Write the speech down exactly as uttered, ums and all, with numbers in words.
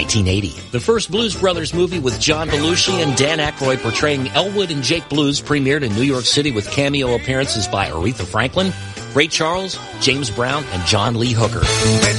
nineteen eighty. The first Blues Brothers movie with John Belushi and Dan Aykroyd portraying Elwood and Jake Blues premiered in New York City with cameo appearances by Aretha Franklin, Ray Charles, James Brown, and John Lee Hooker.